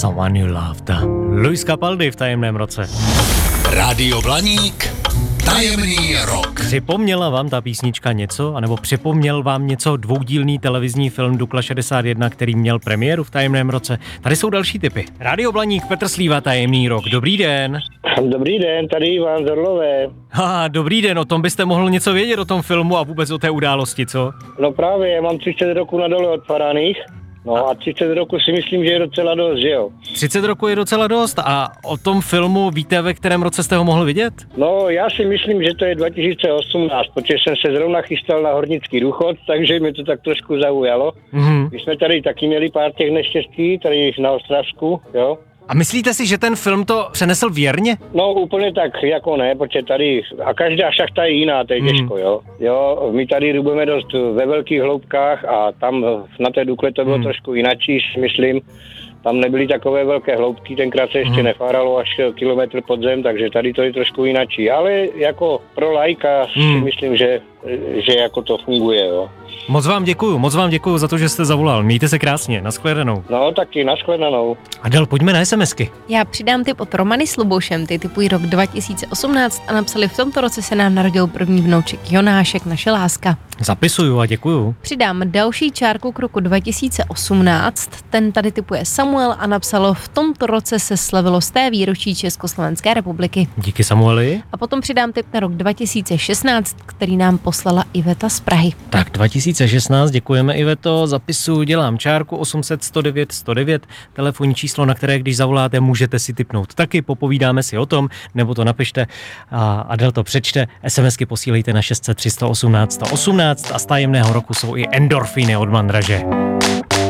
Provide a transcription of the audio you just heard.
Someone You Loved. Luis Capaldi v Tajemném roce. Rádio Blaník, Tajemný rok. Připomněla vám ta písnička něco, anebo připomněl vám něco dvoudílný televizní film Dukla 61, který měl premiéru v Tajemném roce? Tady jsou další tipy. Rádio Blaník, Petr Slíva, Tajemný rok. Dobrý den. Dobrý den, tady Ivan z Orlové. Dobrý den, o tom byste mohl něco vědět, o tom filmu a vůbec o té události, co? No právě, já mám 30 roků na dole odparaných. No a 30 roků si myslím, že je docela dost, že jo? 30 roků je docela dost a o tom filmu víte, ve kterém roce jste ho mohl vidět? No já si myslím, že to je 2018, protože jsem se zrovna chystal na hornický důchod, takže mi to tak trošku zaujalo. My jsme tady taky měli pár těch neštěstí, tady na Ostravsku, jo? A myslíte si, že ten film to přenesl věrně? No úplně tak jako ne, protože tady, a každá šachta je jiná, to je těžko, jo. Jo, my tady rubeme dost ve velkých hloubkách a tam na té Dukle to bylo trošku jinačí, myslím. Tam nebyly takové velké hloubky, tenkrát se ještě nefáralo až kilometr pod zem, takže tady to je trošku jinačí. Ale jako pro laika si myslím, že jako to funguje, jo. Moc vám děkuju za to, že jste zavolal. Mějte se krásně, nashledanou. No taky, nashledanou. Adel, pojďme na SMSky. Já přidám tip od Romany s Lubošem, ty typují rok 2018 a napsali: v tomto roce se nám narodil první vnouček Jonášek, naše láska. Zapisuju a děkuju. Přidám další čárku k roku 2018, ten tady typuje Samuel a napsalo: v tomto roce se slavilo 100. výročí Československé republiky. Díky, Samueli. A potom přidám tip na rok 2016, který nám poslala Iveta z Prahy. Tak 2016, děkujeme Iveto, zapisuju, dělám čárku 800 109 109, telefonní číslo, na které když zavoláte, můžete si tipnout taky, popovídáme si o tom, nebo to napište a Adel to přečte, SMSky posílejte na 600 318 118 a z Tajemného roku jsou i endorfiny od Mandraže.